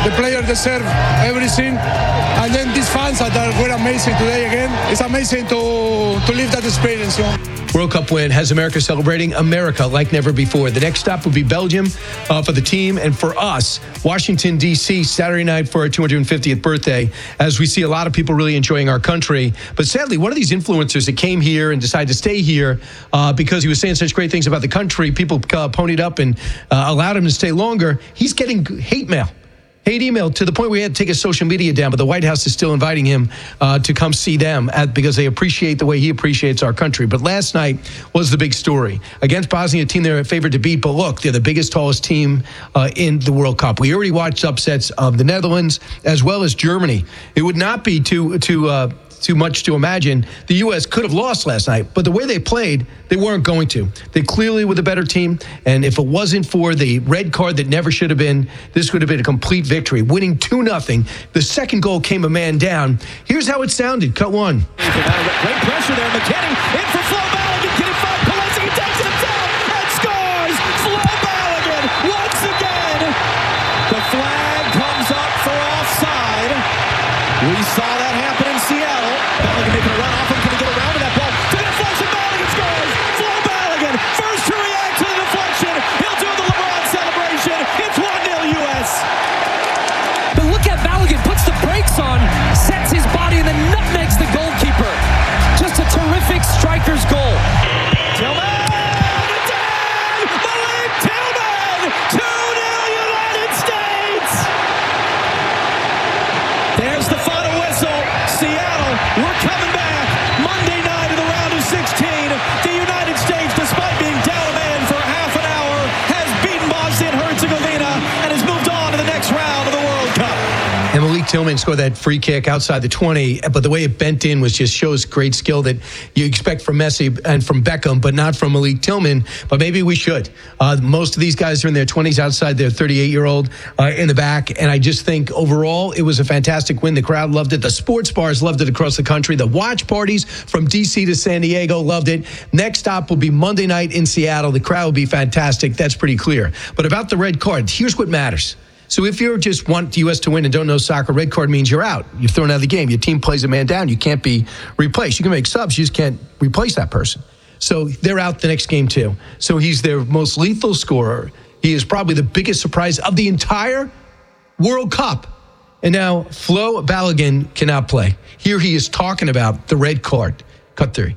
The players deserve everything. And then these fans that were amazing today again. It's amazing to live that experience. World Cup win has America celebrating America like never before. The next stop will be Belgium for the team, and for us, Washington, D.C., Saturday night for our 250th birthday, as we see a lot of people really enjoying our country. But sadly, one of these influencers that came here and decided to stay here because he was saying such great things about the country, people ponied up and allowed him to stay longer. He's getting hate email to the point where he had to take his social media down, but the White House is still inviting him to come see them because they appreciate the way he appreciates our country. But last night was the big story. Against Bosnia, a team they're favored to beat, but look, they're the biggest, tallest team in the World Cup. We already watched upsets of the Netherlands as well as Germany. It would not be too much to imagine the U.S. could have lost last night, but the way they played, they weren't going to. They clearly were the better team, and if it wasn't for the red card that never should have been, this would have been a complete victory, winning 2-0. The second goal came a man down. Here's how it sounded. Cut one. Great pressure there. McKennie in for Flo Balogun. Can he find Pulisic? He takes it himself and scores. Flo Balogun once again. The flag comes up for offside. We saw that happen in Seattle. Balogun making a run off him. Can he get around to that ball? To the deflection, Balogun scores! Flo Balogun, first to react to the deflection. He'll do the LeBron celebration. It's 1-0 U.S. But look at Balogun, puts the brakes on, sets his body, and then nutmegs the goalkeeper. Just a terrific striker's goal. Tillman! Malik Tillman! 2-0 United States! There's the final whistle. Seattle, we're coming back. Monday night in the round of 16. The United States, despite being down a man for half an hour, has beaten Bosnia-Herzegovina and has moved on to the next round of the World Cup. And Malik Tillman scored that free kick outside the 20, but the way it bent in just shows great skill that you expect from Messi and from Beckham, but not from Malik Tillman. But maybe we should. Most of these guys are in their 20s outside their 38-year-old in the back, and I just think overall it was a fantastic win. The crowd loved it. The sports bars loved it across the country. The watch parties from D.C. to San Diego loved it. Next stop will be Monday night in Seattle. The crowd will be fantastic. That's pretty clear. But about the red card, here's what matters. So if you just want the U.S. to win and don't know soccer, red card means you're out. You're thrown out of the game. Your team plays a man down. You can't be replaced. You can make subs. You just can't replace that person. So they're out the next game too. So he's their most lethal scorer. He is probably the biggest surprise of the entire World Cup. And now Flo Balogun cannot play. Here he is talking about the red card. Cut 3.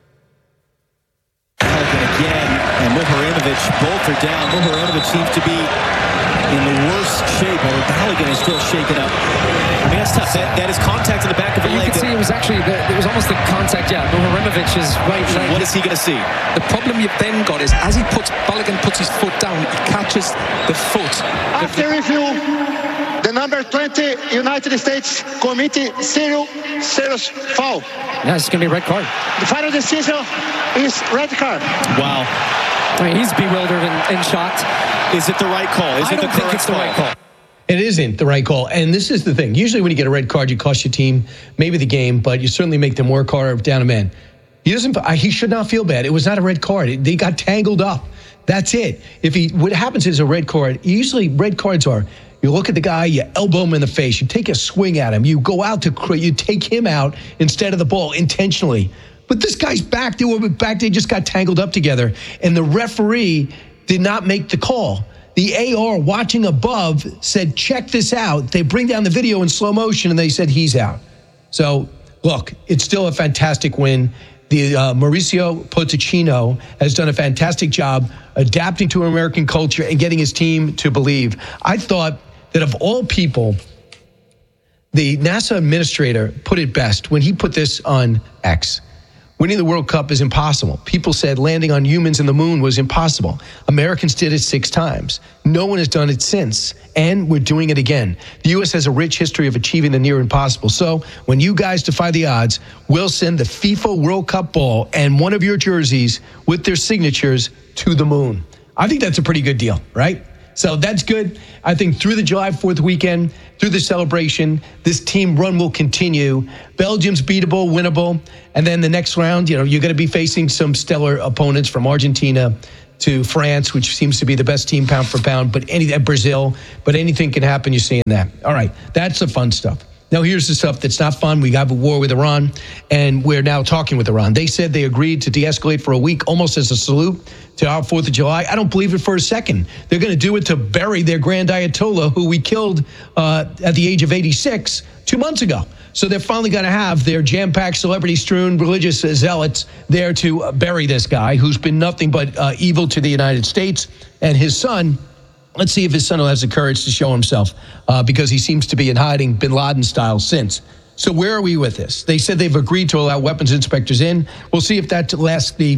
Balogun again, and Muharinovic, both are down. Muharinovic seems to be in the worst shape, although Balogun is still shaken up. I mean, that's tough. That is contact in the back of the leg. You can see it was actually, it was almost the contact, Muharinovic's right leg. What is he going to see? The problem you've then got is as Balogun puts his foot down, he catches the foot. After review, the number 20 United States committee serious foul. Yeah, it's going to be a red card. The final decision is red card. Wow. I mean, he's bewildered and shocked. Is it the right call? Is it the correct call? It isn't the right call. And this is the thing. Usually when you get a red card, you cost your team maybe the game, but you certainly make them work harder down a man. He should not feel bad. It was not a red card. They got tangled up. That's it. What happens is a red card, usually red cards are, you look at the guy, you elbow him in the face, you take a swing at him, you go out you take him out instead of the ball intentionally. But this guy's back, they just got tangled up together, and the referee did not make the call. The AR watching above said, check this out. They bring down the video in slow motion, and they said he's out. So, look, it's still a fantastic win. The Mauricio Pochettino has done a fantastic job adapting to American culture and getting his team to believe. I thought that of all people, the NASA administrator put it best when he put this on X. Winning the World Cup is impossible. People said landing on humans in the moon was impossible. Americans did it 6 times. No one has done it since, and we're doing it again. The U.S. has a rich history of achieving the near impossible. So when you guys defy the odds, we'll send the FIFA World Cup ball and one of your jerseys with their signatures to the moon. I think that's a pretty good deal, right? So that's good. I think through the July 4th weekend, through the celebration, this team run will continue. Belgium's beatable, winnable. And then the next round, you're going to be facing some stellar opponents from Argentina to France, which seems to be the best team pound for pound, but Brazil, but anything can happen. You're seeing that. All right, that's the fun stuff. Now, here's the stuff that's not fun. We have a war with Iran, and we're now talking with Iran. They said they agreed to de-escalate for a week, almost as a salute to our 4th of July. I don't believe it for a second. They're going to do it to bury their grand Ayatollah, who we killed at the age of 86 2 months ago. So they're finally going to have their jam-packed, celebrity-strewn religious zealots there to bury this guy who's been nothing but evil to the United States and his son. Let's see if his son will have the courage to show himself because he seems to be in hiding bin Laden style since. So where are we with this? They said they've agreed to allow weapons inspectors in. We'll see if that lasts the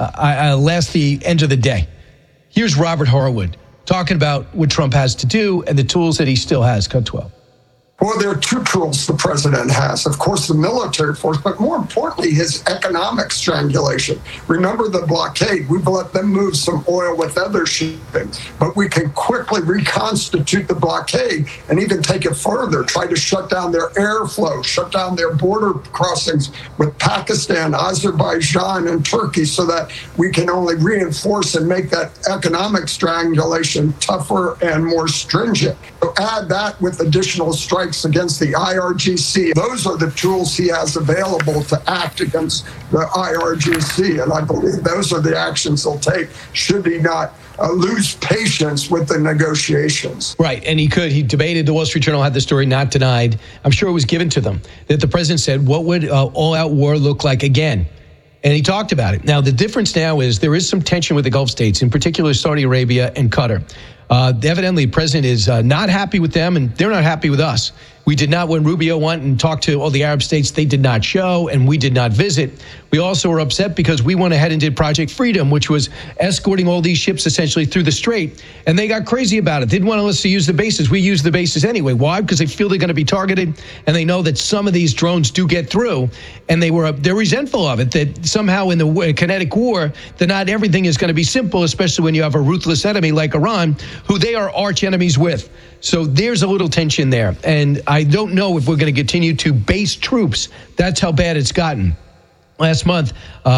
end of the day. Here's Robert Harwood talking about what Trump has to do and the tools that he still has. Cut 12. Well, there are two tools the president has. Of course, the military force, but more importantly, his economic strangulation. Remember the blockade. We've let them move some oil with other shipping, but we can quickly reconstitute the blockade and even take it further, try to shut down their airflow, shut down their border crossings with Pakistan, Azerbaijan, and Turkey so that we can only reinforce and make that economic strangulation tougher and more stringent. So add that with additional strikes against the IRGC. Those are the tools he has available to act against the IRGC, and I believe those are the actions he'll take should he not lose patience with the negotiations. Right, and he could. He debated. The Wall Street Journal had the story not denied. I'm sure it was given to them that the president said, what would all-out war look like again? And he talked about it. Now, the difference now is there is some tension with the Gulf states, in particular Saudi Arabia and Qatar. Evidently, the president is not happy with them, and they're not happy with us. We did not, when Rubio went and talked to all the Arab states, they did not show, and we did not visit. We also were upset because we went ahead and did Project Freedom, which was escorting all these ships essentially through the strait, and they got crazy about it. They didn't want us to use the bases. We used the bases anyway. Why? Because they feel they're going to be targeted, and they know that some of these drones do get through, and they're resentful of it, that somehow in the kinetic war, that not everything is going to be simple, especially when you have a ruthless enemy like Iran, who they are arch enemies with. So there's a little tension there. And I don't know if we're going to continue to base troops. That's how bad it's gotten. Last month,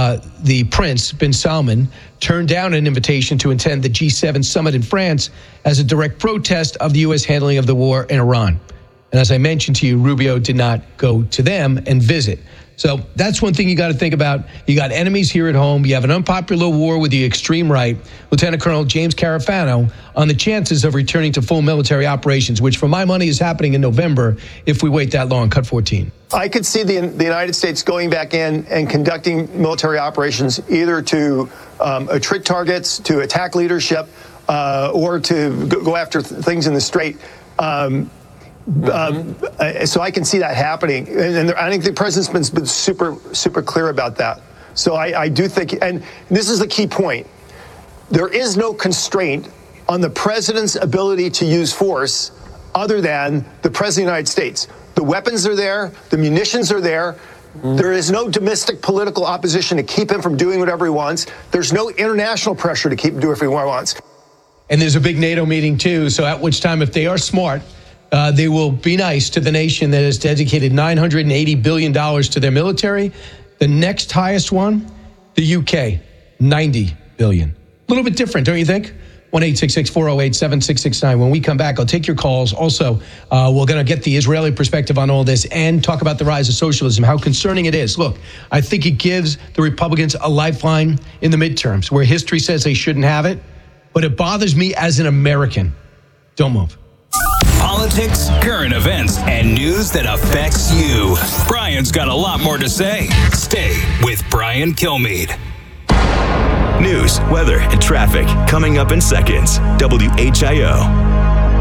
the Prince bin Salman turned down an invitation to attend the G7 summit in France as a direct protest of the U.S. handling of the war in Iran. And as I mentioned to you, Rubio did not go to them and visit. So that's one thing you got to think about. You got enemies here at home. You have an unpopular war with the extreme right. Lieutenant Colonel James Carafano on the chances of returning to full military operations, which for my money is happening in November if we wait that long. Cut 14. I could see the United States going back in and conducting military operations either to trick targets, to attack leadership, or to go after things in the strait. So I can see that happening, and I think the president's been super clear about that. So I do think, and this is the key point, there is no constraint on the president's ability to use force other than the president of the United States. The weapons are there, the munitions are there. There is no domestic political opposition to keep him from doing whatever he wants. There's no international pressure to keep him doing whatever he wants. And there's a big NATO meeting too, so at which time, if they are smart, they will be nice to the nation that has dedicated $980 billion to their military. The next highest one, the UK, $90 billion. A little bit different, don't you think? 1-866-408-7669. When we come back, I'll take your calls. Also, we're going to get the Israeli perspective on all this and talk about the rise of socialism, how concerning it is. Look, I think it gives the Republicans a lifeline in the midterms where history says they shouldn't have it, but it bothers me as an American. Don't move. Politics, current events, and news that affects you. Brian's got a lot more to say. Stay with Brian Kilmeade. News, weather, and traffic coming up in seconds. WHIO.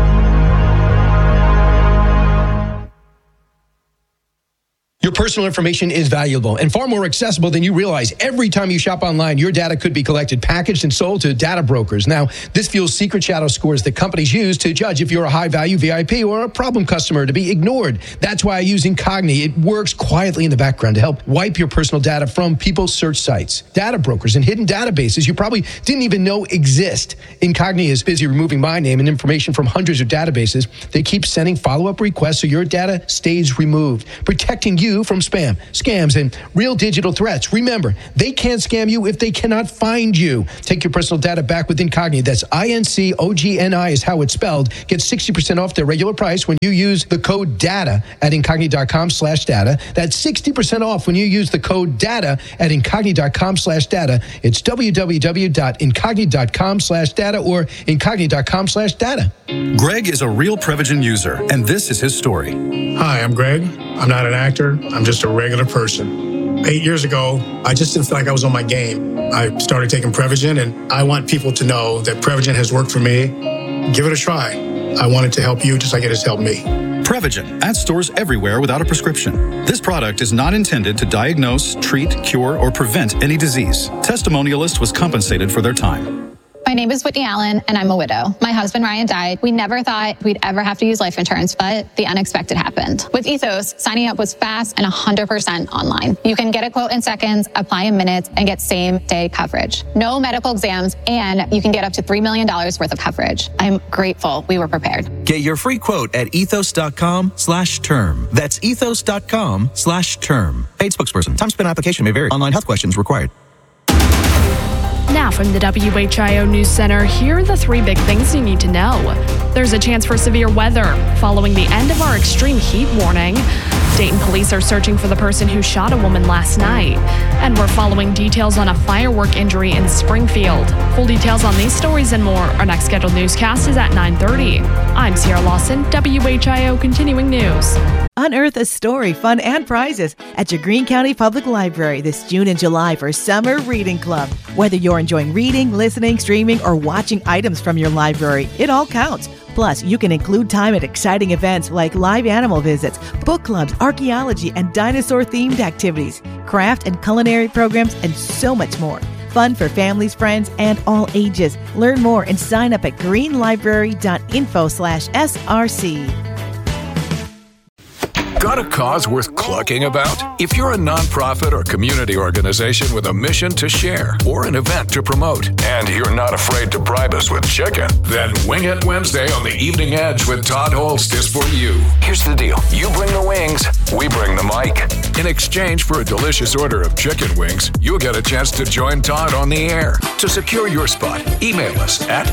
Your personal information is valuable and far more accessible than you realize. Every time you shop online, your data could be collected, packaged, and sold to data brokers. Now, this fuels secret shadow scores that companies use to judge if you're a high-value VIP or a problem customer to be ignored. That's why I use Incogni. It works quietly in the background to help wipe your personal data from people's search sites, data brokers, and hidden databases you probably didn't even know exist. Incogni is busy removing my name and information from hundreds of databases. They keep sending follow-up requests so your data stays removed, protecting you from spam, scams, and real digital threats. Remember, they can't scam you if they cannot find you. Take your personal data back with Incogni. That's INCOGNI is how it's spelled. Get 60% off their regular price when you use the code DATA at Incogni.com/data. That's 60% off when you use the code DATA at Incogni.com/data. It's www.incogni.com/data or Incogni.com/data. Greg is a real Prevagen user, and this is his story. Hi, I'm Greg. I'm not an actor. I'm just a regular person. 8 years ago, I just didn't feel like I was on my game. I started taking Prevagen, and I want people to know that Prevagen has worked for me. Give it a try. I want it to help you just like it has helped me. Prevagen at stores everywhere without a prescription. This product is not intended to diagnose, treat, cure, or prevent any disease. Testimonialist was compensated for their time. My name is Whitney Allen, and I'm a widow. My husband, Ryan, died. We never thought we'd ever have to use life insurance, but the unexpected happened. With Ethos, signing up was fast and 100% online. You can get a quote in seconds, apply in minutes, and get same-day coverage. No medical exams, and you can get up to $3 million worth of coverage. I'm grateful we were prepared. Get your free quote at ethos.com/term. That's ethos.com/term. Paid spokesperson. Time spent application may vary. Online health questions required. Now from the WHIO News Center, here are the 3 big things you need to know. There's a chance for severe weather following the end of our extreme heat warning. Dayton police are searching for the person who shot a woman last night. And we're following details on a firework injury in Springfield. Full details on these stories and more. Our next scheduled newscast is at 9:30. I'm Sierra Lawson, WHIO Continuing News. Unearth a story, fun, and prizes at your Greene County Public Library this June and July for Summer Reading Club. Whether you're enjoying reading, listening, streaming, or watching items from your library, it all counts. Plus, you can include time at exciting events like live animal visits, book clubs, archaeology, and dinosaur-themed activities, craft and culinary programs, and so much more. Fun for families, friends, and all ages. Learn more and sign up at greenlibrary.info/SRC. Got a cause worth clucking about? If you're a nonprofit or community organization with a mission to share or an event to promote, and you're not afraid to bribe us with chicken, then Wing It Wednesday on the Evening Edge with Todd Holst is for you. Here's the deal. You bring the wings, we bring the mic. In exchange for a delicious order of chicken wings, you'll get a chance to join Todd on the air. To secure your spot, email us at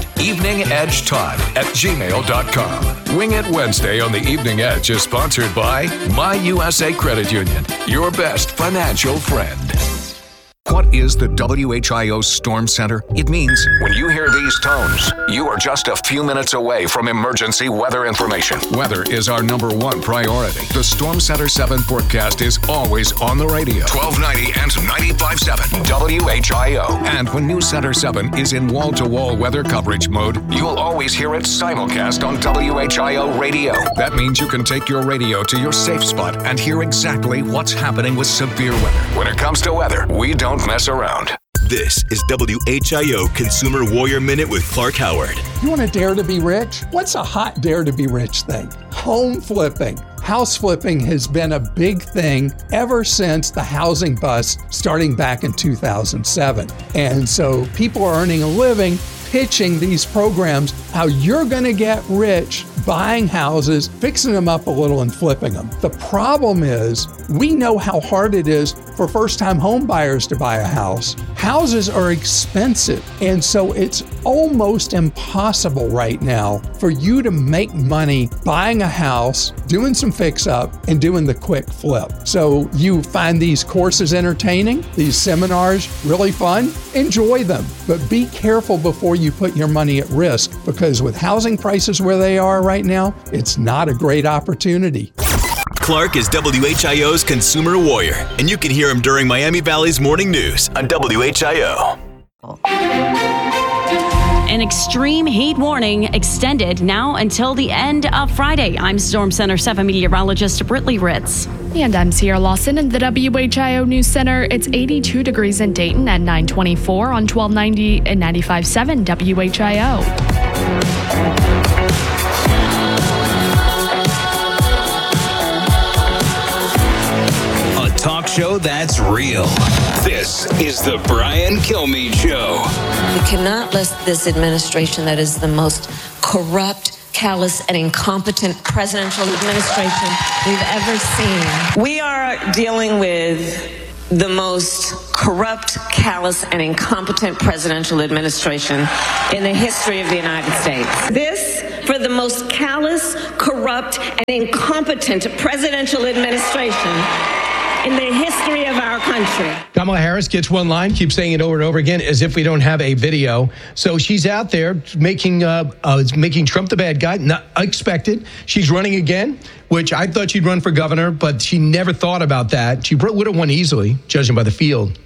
eveningedgetodd@gmail.com. Wing It Wednesday on the Evening Edge is sponsored by My USA Credit Union, your best financial friend. What is the WHIO Storm Center? It means when you hear these tones, you are just a few minutes away from emergency weather information. Weather is our #1 priority. The Storm Center 7 forecast is always on the radio. 1290 and 95.7 WHIO. And when News Center 7 is in wall-to-wall weather coverage mode, you'll always hear it simulcast on WHIO radio. That means you can take your radio to your safe spot and hear exactly what's happening with severe weather. When it comes to weather, we don't mess around. This is WHIO Consumer Warrior Minute with Clark Howard. You want to dare to be rich? What's a hot dare to be rich thing? Home flipping. House flipping has been a big thing ever since the housing bust starting back in 2007. And so people are earning a living pitching these programs, how you're going to get rich buying houses, fixing them up a little and flipping them. The problem is we know how hard it is for first-time home buyers to buy a house. Houses are expensive, and so it's almost impossible right now for you to make money buying a house, doing some fix-up, and doing the quick flip. So you find these courses entertaining, these seminars really fun, enjoy them, but be careful before you put your money at risk, because with housing prices where they are right now, it's not a great opportunity. Clark is WHIO's Consumer Warrior, and you can hear him during Miami Valley's Morning News on WHIO. An extreme heat warning extended now until the end of Friday. I'm Storm Center 7 meteorologist Britley Ritz. And I'm Sierra Lawson in the WHIO News Center. It's 82 degrees in Dayton at 924 on 1290 and 95.7 WHIO. Talk show that's real. This is the Brian Kilmeade Show. We cannot let this administration, that is the most corrupt, callous and incompetent presidential administration we've ever seen. We are dealing with the most corrupt, callous, and incompetent presidential administration in the history of the United States. This for the most callous, corrupt, and incompetent presidential administration in the history of our country. Kamala Harris gets one line, keeps saying it over and over again, as if we don't have a video. So she's out there making Trump the bad guy. Not expected. She's running again, which I thought she'd run for governor, but she never thought about that. She would have won easily, judging by the field.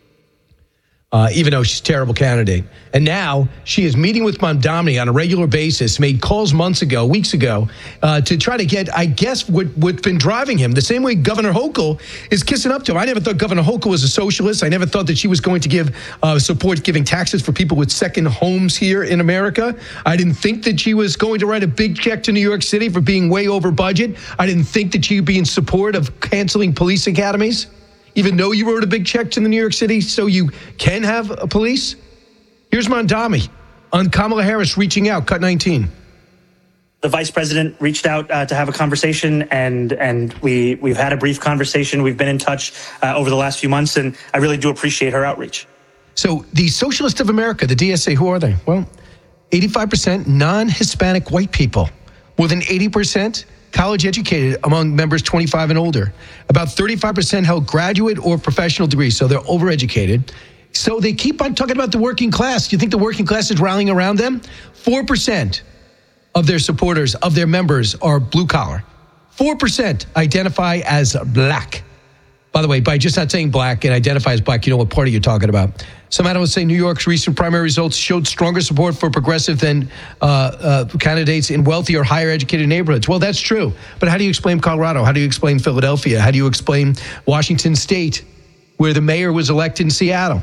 Even though she's a terrible candidate. And now she is meeting with Mamdani on a regular basis, made calls weeks ago, to try to get, I guess, what's been driving him. The same way Governor Hochul is kissing up to him. I never thought Governor Hochul was a socialist. I never thought that she was going to give support, giving taxes for people with second homes here in America. I didn't think that she was going to write a big check to New York City for being way over budget. I didn't think that she would be in support of canceling police academies, even though you wrote a big check to the New York City so you can have a police. Here's Mamdani on Kamala Harris reaching out, cut 19. The vice president reached out to have a conversation, and we've had a brief conversation. We've been in touch over the last few months, and I really do appreciate her outreach. So the Socialists of America, the DSA, who are they? Well, 85% non-Hispanic white people, more than 80% college educated among members 25 and older. About 35% held graduate or professional degrees, so they're overeducated. So they keep on talking about the working class. Do you think the working class is rallying around them? 4% of their supporters, of their members, are blue collar. 4% identify as black. By the way, by just not saying black and identify as black, you know what party you're talking about. Some analysts say New York's recent primary results showed stronger support for progressive than candidates in wealthy or higher educated neighborhoods. Well, that's true. But how do you explain Colorado? How do you explain Philadelphia? How do you explain Washington State, where the mayor was elected in Seattle?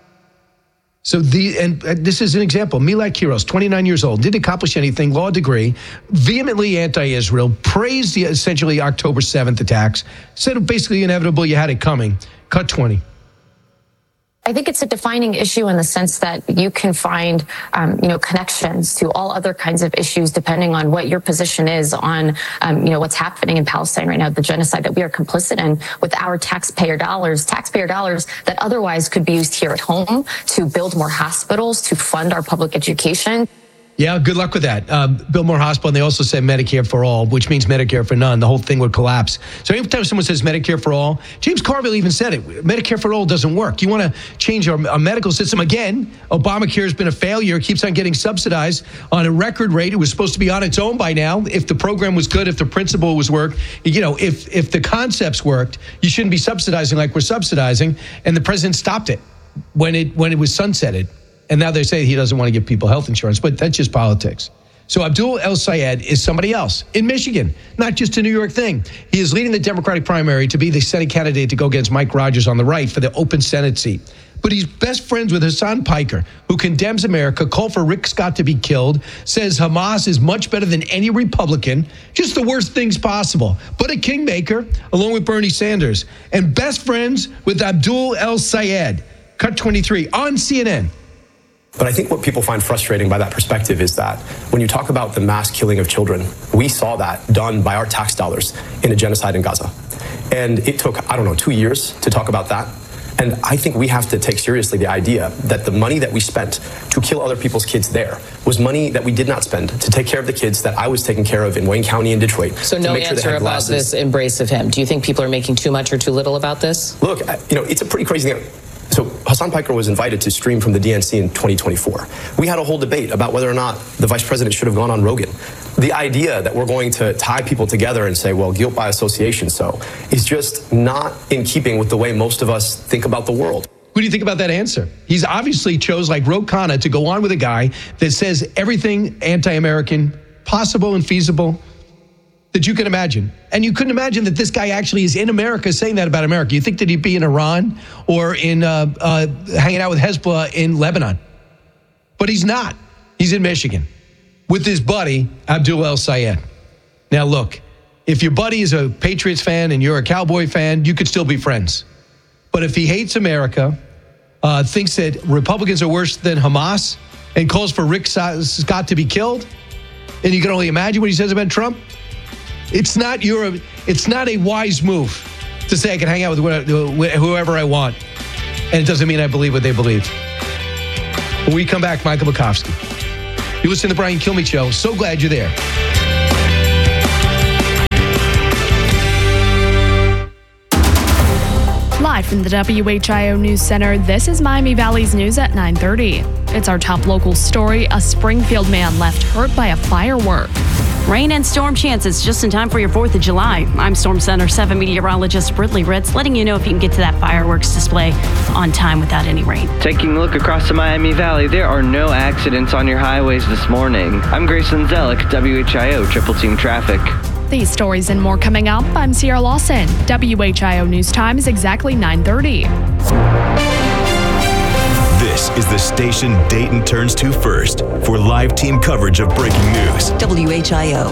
So this is an example. Milad Kiros, 29 years old, didn't accomplish anything, law degree, vehemently anti-Israel, praised the essentially October 7th attacks, said basically inevitable, you had it coming. Cut 20. I think it's a defining issue in the sense that you can find, connections to all other kinds of issues depending on what your position is on, what's happening in Palestine right now, the genocide that we are complicit in with our taxpayer dollars that otherwise could be used here at home to build more hospitals, to fund our public education. Yeah, good luck with that. Build more hospital, and they also said Medicare for all, which means Medicare for none. The whole thing would collapse. So every time someone says Medicare for all, James Carville even said it, Medicare for all doesn't work. You want to change our medical system. Again, Obamacare has been a failure. It keeps on getting subsidized on a record rate. It was supposed to be on its own by now. If the program was good, if the principle was worked, if the concepts worked, you shouldn't be subsidizing like we're subsidizing. And the president stopped it when it was sunsetted. And now they say he doesn't want to give people health insurance, but that's just politics. So Abdul El-Sayed is somebody else in Michigan, not just a New York thing. He is leading the Democratic primary to be the Senate candidate to go against Mike Rogers on the right for the open Senate seat. But he's best friends with Hassan Piker, who condemns America, called for Rick Scott to be killed, says Hamas is much better than any Republican, just the worst things possible. But a kingmaker, along with Bernie Sanders, and best friends with Abdul El-Sayed. Cut 23 on CNN. But I think what people find frustrating by that perspective is that when you talk about the mass killing of children, we saw that done by our tax dollars in a genocide in Gaza. And it took, 2 years to talk about that. And I think we have to take seriously the idea that the money that we spent to kill other people's kids there was money that we did not spend to take care of the kids that I was taking care of in Wayne County and Detroit. So no answer about this embrace of him. Do you think people are making too much or too little about this? Look, it's a pretty crazy thing. So Hassan Piker was invited to stream from the DNC in 2024. We had a whole debate about whether or not the vice president should have gone on Rogan. The idea that we're going to tie people together and say, well, guilt by association, is just not in keeping with the way most of us think about the world. What do you think about that answer? He's obviously chose, like Ro Khanna, to go on with a guy that says everything anti-American possible and feasible that you can imagine. And you couldn't imagine that this guy actually is in America saying that about America. You think that he'd be in Iran or in hanging out with Hezbollah in Lebanon. But he's not. He's in Michigan with his buddy, Abdul El-Sayed. Now, look, if your buddy is a Patriots fan and you're a Cowboy fan, you could still be friends. But if he hates America, thinks that Republicans are worse than Hamas, and calls for Rick Scott to be killed, And you can only imagine what he says about Trump. It's not a wise move to say I can hang out with whoever I want. And it doesn't mean I believe what they believe. When we come back, Michael Bukowski. You listen to the Brian Kilmeade Show. So glad you're there. Live from the WHIO News Center, this is Miami Valley's news at 9:30. It's our top local story. A Springfield man left hurt by a firework. Rain and storm chances just in time for your 4th of July. I'm Storm Center 7 meteorologist Britley Ritz, letting you know if you can get to that fireworks display on time without any rain. Taking a look across the Miami Valley, there are no accidents on your highways this morning. I'm Grayson Zellick, WHIO Triple Team Traffic. These stories and more coming up. I'm Sierra Lawson. WHIO News Time is exactly 9:30. This is the station Dayton turns to first for live team coverage of breaking news. WHIO.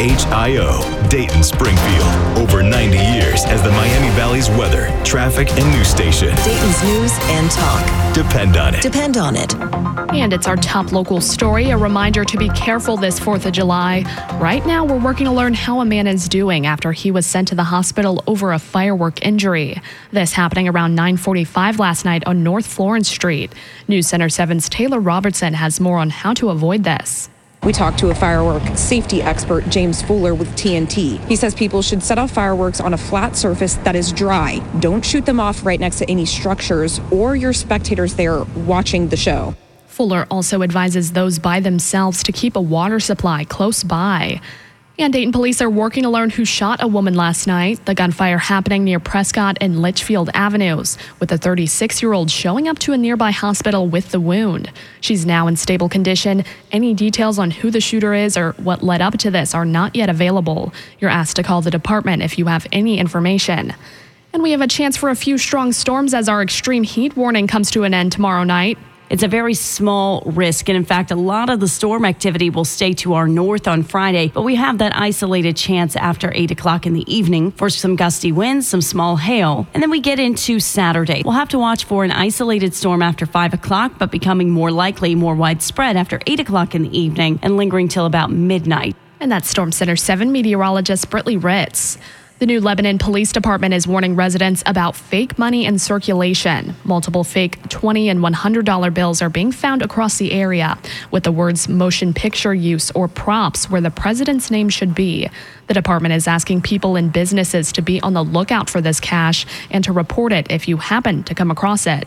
WHIO, Dayton, Springfield. Over 90 years as the Miami Valley's weather, traffic, and news station. Dayton's news and talk. Depend on it. Depend on it. And it's our top local story. A reminder to be careful this 4th of July. Right now, we're working to learn how a man is doing after he was sent to the hospital over a firework injury. This happening around 9:45 last night on North Florence Street. News Center 7's Taylor Robertson has more on how to avoid this. We talked to a firework safety expert, James Fuller, with TNT. He says people should set off fireworks on a flat surface that is dry. Don't shoot them off right next to any structures or your spectators there watching the show. Fuller also advises those by themselves to keep a water supply close by. And Dayton police are working to learn who shot a woman last night. The gunfire happening near Prescott and Litchfield Avenues, with a 36-year-old showing up to a nearby hospital with the wound. She's now in stable condition. Any details on who the shooter is or what led up to this are not yet available. You're asked to call the department if you have any information. And we have a chance for a few strong storms as our extreme heat warning comes to an end tomorrow night. It's a very small risk, and in fact, a lot of the storm activity will stay to our north on Friday, but we have that isolated chance after 8 o'clock in the evening for some gusty winds, some small hail, and then we get into Saturday. We'll have to watch for an isolated storm after 5 o'clock, but becoming more likely, more widespread after 8 o'clock in the evening and lingering till about midnight. And that's Storm Center 7 meteorologist Britley Ritz. The New Lebanon Police Department is warning residents about fake money in circulation. Multiple fake $20 and $100 bills are being found across the area with the words motion picture use or props where the president's name should be. The department is asking people and businesses to be on the lookout for this cash and to report it if you happen to come across it.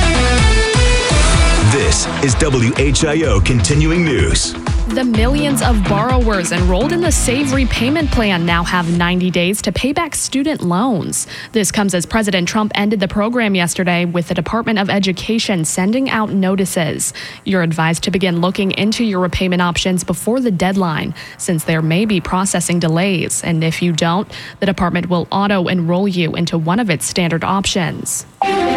This is WHIO Continuing News. The millions of borrowers enrolled in the Save Repayment Plan now have 90 days to pay back student loans. This comes as President Trump ended the program yesterday with the Department of Education sending out notices. You're advised to begin looking into your repayment options before the deadline, since there may be processing delays. And if you don't, the department will auto-enroll you into one of its standard options.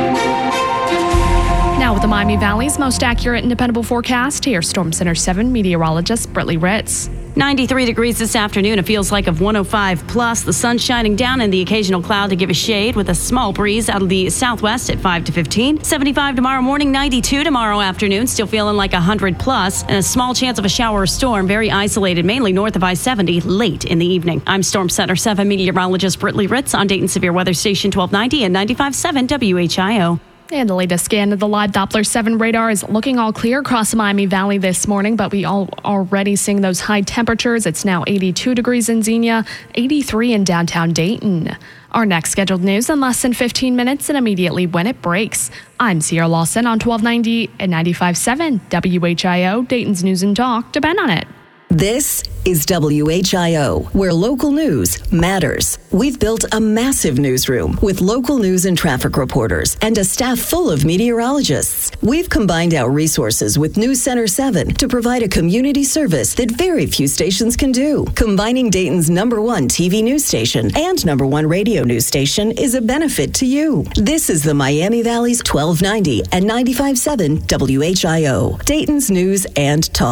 Now with the Miami Valley's most accurate and dependable forecast, here's Storm Center 7 meteorologist Britley Ritz. 93 degrees this afternoon. It feels like of 105 plus. The sun shining down and the occasional cloud to give a shade with a small breeze out of the southwest at 5 to 15. 75 tomorrow morning, 92 tomorrow afternoon. Still feeling like 100 plus. And a small chance of a shower or storm, very isolated, mainly north of I-70 late in the evening. I'm Storm Center 7 meteorologist Britley Ritz on Dayton Severe Weather Station 1290 and 95.7 WHIO. And the latest scan of the live Doppler 7 radar is looking all clear across the Miami Valley this morning, but we all already seeing those high temperatures. It's now 82 degrees in Xenia, 83 in downtown Dayton. Our next scheduled news in less than 15 minutes and immediately when it breaks. I'm Sierra Lawson on 1290 and 95.7 WHIO, Dayton's News and Talk. Depend on it. This is WHIO, where local news matters. We've built a massive newsroom with local news and traffic reporters and a staff full of meteorologists. We've combined our resources with News Center 7 to provide a community service that very few stations can do. Combining Dayton's #1 TV news station and #1 radio news station is a benefit to you. This is the Miami Valley's 1290 and 95.7 WHIO, Dayton's News and Talk.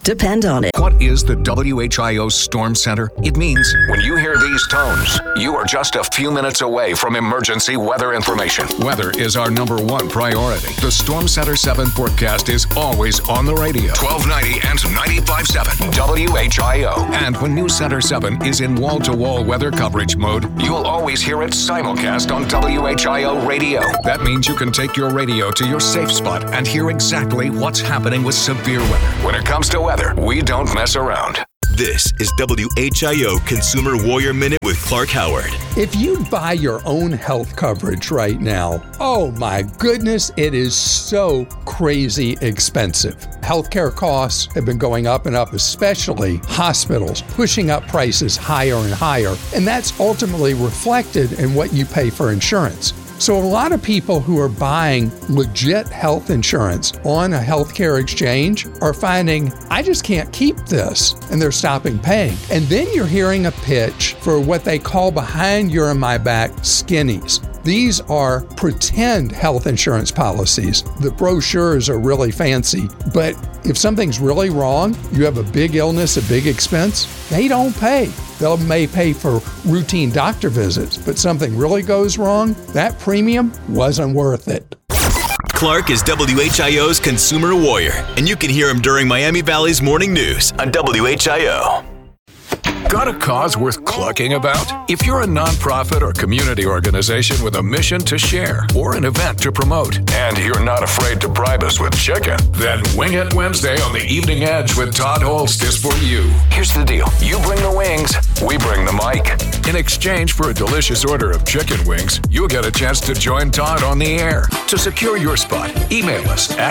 Depend on it. What is the WHIO Storm Center? It means when you hear these tones, you are just a few minutes away from emergency weather information. Weather is our number one priority. The Storm Center 7 forecast is always on the radio. 1290 and 95.7 WHIO. And when News Center 7 is in wall-to-wall weather coverage mode, you'll always hear it simulcast on WHIO radio. That means you can take your radio to your safe spot and hear exactly what's happening with severe weather. When it comes to weather, we don't mess around. This is WHIO Consumer Warrior Minute with Clark Howard. If you buy your own health coverage right now, oh my goodness, it is so crazy expensive. Healthcare costs have been going up and up, especially hospitals, pushing up prices higher and higher. And that's ultimately reflected in what you pay for insurance. So a lot of people who are buying legit health insurance on a healthcare exchange are finding, I just can't keep this, and they're stopping paying. And then you're hearing a pitch for what they call behind your and my back skinnies. These are pretend health insurance policies. The brochures are really fancy, but if something's really wrong, you have a big illness, a big expense, they don't pay. They may pay for routine doctor visits, but something really goes wrong, that premium wasn't worth it. Clark is WHIO's Consumer Warrior, and you can hear him during Miami Valley's Morning News on WHIO. Got a cause worth clucking about? If you're a nonprofit or community organization with a mission to share or an event to promote, and you're not afraid to bribe us with chicken, then Wing It Wednesday on the Evening Edge with Todd Holst is for you. Here's the deal. You bring the wings, we bring the mic. In exchange for a delicious order of chicken wings, you'll get a chance to join Todd on the air. To secure your spot, email us at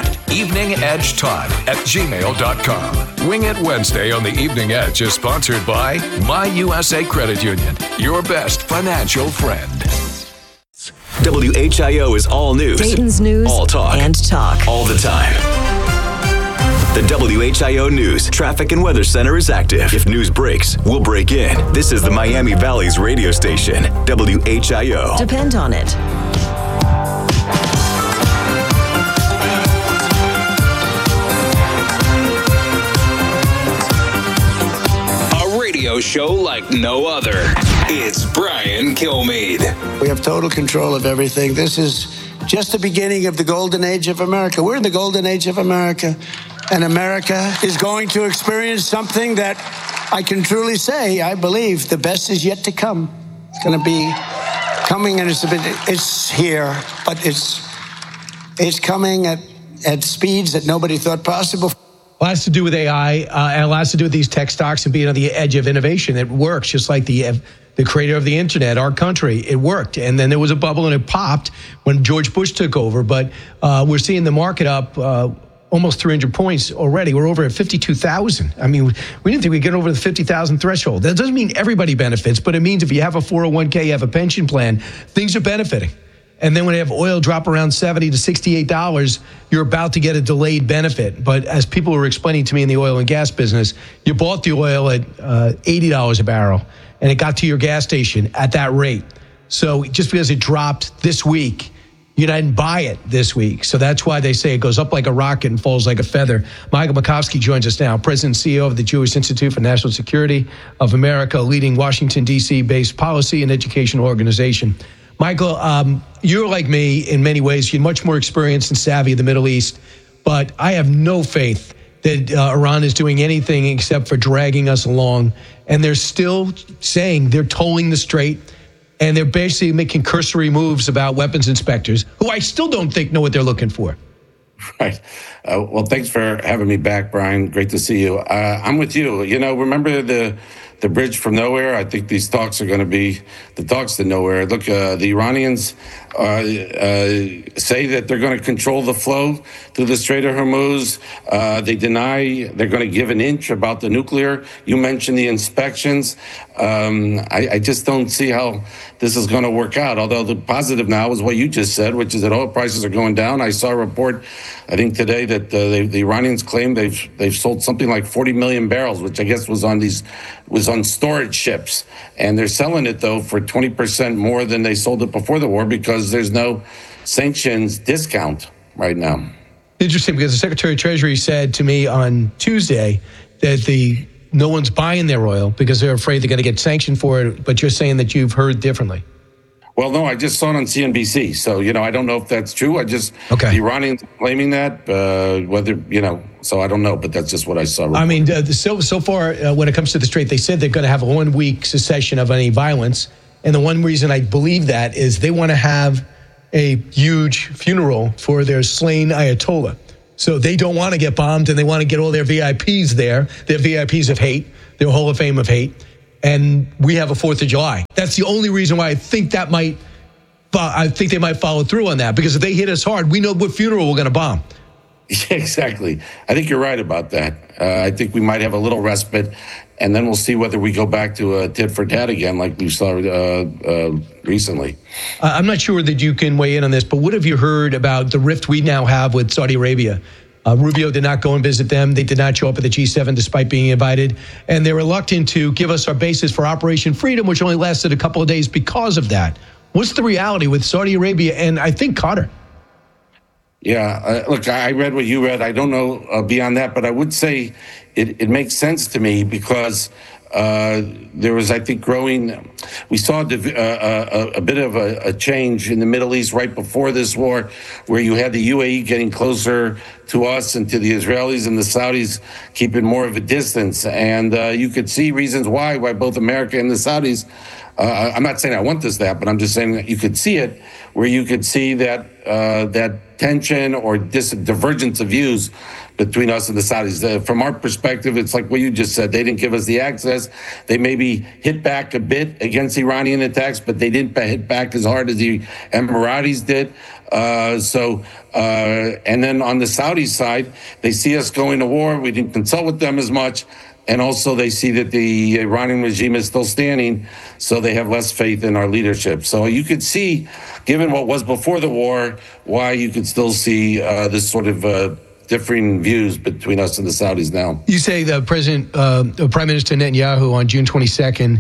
eveningedgetodd@gmail.com. Wing It Wednesday on the Evening Edge is sponsored by My USA Credit Union, your best financial friend. WHIO is all news. Dayton's news all talk. And talk. All the time. The WHIO News Traffic and Weather Center is active. If news breaks, we'll break in. This is the Miami Valley's radio station, WHIO. Depend on it. Show like no other. It's Brian Kilmeade. We have total control of everything. This is just the beginning of the golden age of America. We're in the golden age of America, and America is going to experience something that I can truly say, I believe the best is yet to come. It's going to be coming, and it's here, but it's coming at speeds that nobody thought possible. A lot has to do with AI, and a lot has to do with these tech stocks and being on the edge of innovation. It works just like the creator of the internet, our country. It worked, and then there was a bubble and it popped when George Bush took over. But we're seeing the market up almost 300 points already. We're over at 52,000. I mean, we didn't think we'd get over the 50,000 threshold. That doesn't mean everybody benefits, but it means if you have a 401k, you have a pension plan, things are benefiting. And then when you have oil drop around $70 to $68, you're about to get a delayed benefit. But as people were explaining to me in the oil and gas business, you bought the oil at $80 a barrel, and it got to your gas station at that rate. So just because it dropped this week, you didn't buy it this week. So that's why they say it goes up like a rocket and falls like a feather. Michael Makovsky joins us now, President and CEO of the Jewish Institute for National Security of America, a leading Washington, D.C.-based policy and educational organization. Michael, you're like me in many ways. You're much more experienced and savvy in the Middle East, but I have no faith that Iran is doing anything except for dragging us along. And they're still saying they're tolling the strait, and they're basically making cursory moves about weapons inspectors, who I still don't think know what they're looking for. Right. Well, thanks for having me back, Brian. Great to see you. I'm with you. You know, remember the bridge from nowhere? I think these talks are going to be the talks to nowhere. Look, the Iranians say that they're going to control the flow through the Strait of Hormuz. They deny they're going to give an inch about the nuclear. You mentioned the inspections. I just don't see how this is going to work out. Although the positive now is what you just said, which is that oil prices are going down. I saw a report, I think today, that the Iranians claim they've sold something like 40 million barrels, which I guess was on storage ships, and they're selling it though for 20% more than they sold it before the war because there's no sanctions discount right now. Interesting, because the Secretary of Treasury said to me on Tuesday that no one's buying their oil because they're afraid they're going to get sanctioned for it. But you're saying that you've heard differently. Well, no, I just saw it on CNBC. So, I don't know if that's true. The Iranians claiming that, so I don't know, but that's just what I saw. I mean, so far, when it comes to the Strait, they said they're going to have a 1 week cessation of any violence. And the one reason I believe that is they want to have a huge funeral for their slain Ayatollah. So they don't want to get bombed, and they want to get all their VIPs there, their VIPs of hate, their Hall of Fame of hate. And we have a 4th of July. That's the only reason why I think they might follow through on that, because if they hit us hard, we know what funeral we're going to bomb. Yeah, exactly. I think you're right about that. I think we might have a little respite, and then we'll see whether we go back to a tit for tat again like we saw recently. I'm not sure that you can weigh in on this, but what have you heard about the rift we now have with Saudi Arabia? Rubio did not go and visit them. They did not show up at the G7 despite being invited. And they're reluctant to give us our basis for Operation Freedom, which only lasted a couple of days because of that. What's the reality with Saudi Arabia and I think Qatar? Yeah, look, I read what you read. I don't know beyond that, but I would say it makes sense to me because there was, I think, we saw a bit of a change in the Middle East right before this war, where you had the UAE getting closer to us and to the Israelis, and the Saudis keeping more of a distance. And you could see reasons why both America and the Saudis, I'm not saying I want this that, but I'm just saying that you could see it, where you could see that tension or divergence of views between us and the Saudis. From our perspective, it's like what you just said. They didn't give us the access. They maybe hit back a bit against Iranian attacks, but they didn't hit back as hard as the Emiratis did. And then on the Saudi side, they see us going to war. We didn't consult with them as much. And also they see that the Iranian regime is still standing, so they have less faith in our leadership. So you could see, given what was before the war, why you could still see this sort of differing views between us and the Saudis now. You say the Prime Minister Netanyahu on June 22nd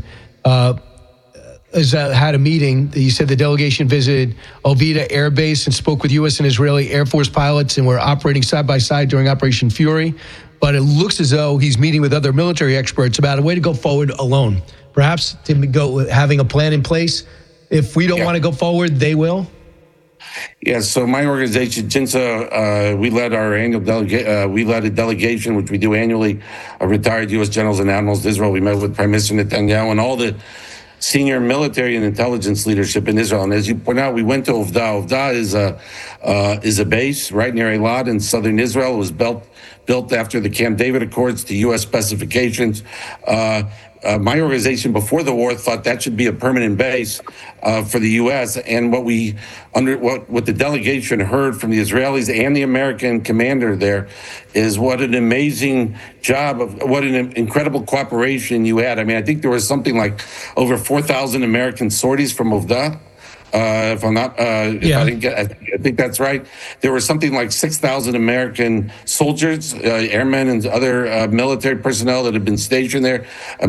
had a meeting. You said the delegation visited Al-Vida Air Base and spoke with U.S. and Israeli Air Force pilots and were operating side by side during Operation Fury. But it looks as though he's meeting with other military experts about a way to go forward alone. Perhaps to go having a plan in place. If we don't want to go forward, they will. Yeah, so my organization, JINSA, we led a delegation, which we do annually, of retired U.S. generals and admirals to Israel. We met with Prime Minister Netanyahu and all the senior military and intelligence leadership in Israel. And as you point out, we went to Ovda. Ovda is a base right near Eilat in southern Israel. It was built after the Camp David Accords to U.S. specifications. My organization before the war thought that should be a permanent base for the U.S. And what the delegation heard from the Israelis and the American commander there is what an amazing job what an incredible cooperation you had. I mean, I think there was something like over 4,000 American sorties from Ovda. I think that's right. There were something like 6,000 American soldiers, airmen, and other military personnel that had been stationed there.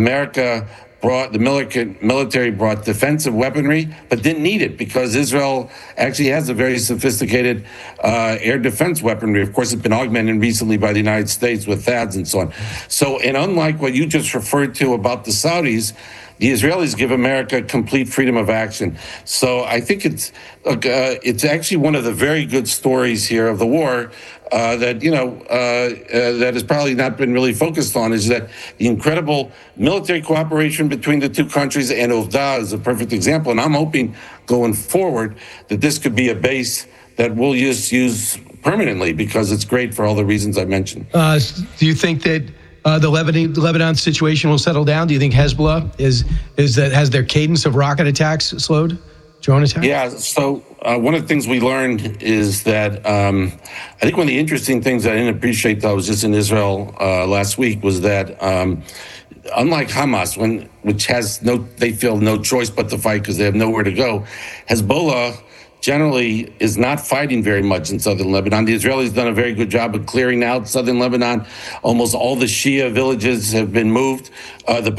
The military brought defensive weaponry, but didn't need it because Israel actually has a very sophisticated air defense weaponry. Of course, it's been augmented recently by the United States with THAADs and so on. So, and unlike what you just referred to about the Saudis, the Israelis give America complete freedom of action. So I think it's actually one of the very good stories here of the war that has probably not been really focused on, is that the incredible military cooperation between the two countries, and Ovda is a perfect example. And I'm hoping going forward that this could be a base that we'll use permanently because it's great for all the reasons I mentioned. Do you think that the Lebanon situation will settle down? Do you think Hezbollah has their cadence of rocket attacks slowed, drone attacks? Yeah. So one of the things we learned is that I think one of the interesting things I didn't appreciate till I was just in Israel last week was that unlike Hamas, they feel no choice but to fight because they have nowhere to go, Hezbollah generally is not fighting very much in southern Lebanon. The Israelis done a very good job of clearing out southern Lebanon. Almost all the Shia villages have been moved. The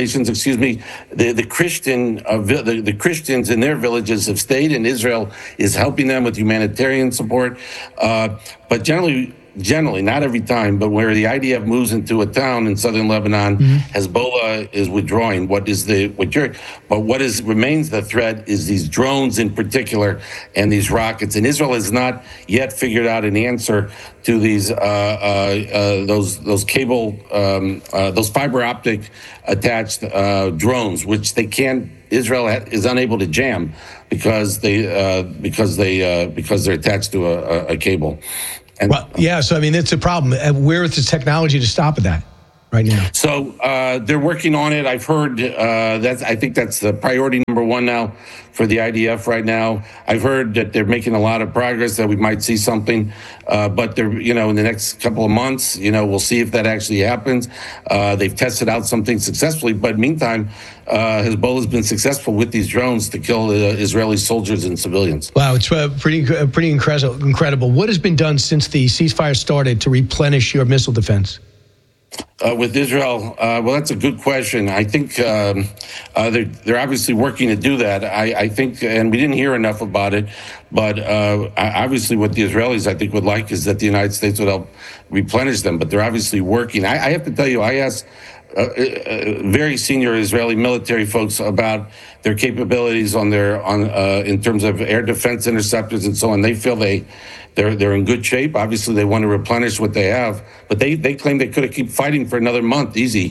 Christians in their villages have stayed, and Israel is helping them with humanitarian support. But generally, generally, not every time, but where the IDF moves into a town in southern Lebanon, Hezbollah is withdrawing. What remains the threat is these drones in particular and these rockets. And Israel has not yet figured out an answer to these those fiber optic attached drones, which Israel is unable to jam because they're attached to a cable. And, so I mean, it's a problem. Where is the technology to stop that right now? So they're working on it. I've heard I think that's the priority number one now for the IDF right now. I've heard that they're making a lot of progress, that we might see something, but they're, in the next couple of months, we'll see if that actually happens. They've tested out something successfully, but meantime, Hezbollah has been successful with these drones to kill Israeli soldiers and civilians. Wow, it's pretty incredible. What has been done since the ceasefire started to replenish your missile defense? With Israel, well, that's a good question. I think they're obviously working to do that. I think, and we didn't hear enough about it, but obviously what the Israelis, I think, would like is that the United States would help replenish them, but they're obviously working. I have to tell you, I asked very senior Israeli military folks about their capabilities in terms of air defense interceptors and so on. They feel they're in good shape. Obviously, they want to replenish what they have, but they claim they could have keep fighting for another month easy.